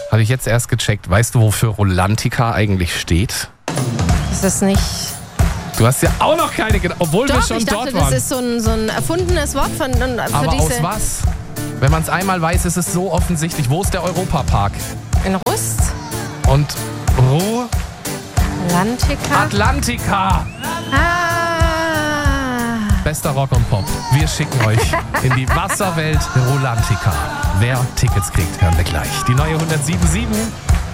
Habe ich jetzt erst gecheckt. Weißt du, wofür Rolantica eigentlich steht? Ist das nicht... Du hast ja auch noch keine gedacht, obwohl wir Doch, schon ich dachte, dort waren. das ist so ein erfundenes Wort für Aber diese... aus was? Wenn man es einmal weiß, ist es so offensichtlich. Wo ist der Europapark? In Rust? Und Atlantica? Atlantica! Bester Rock und Pop. Wir schicken euch in die Wasserwelt Rolantica. Wer Tickets kriegt, hören wir gleich. Die neue 107.7.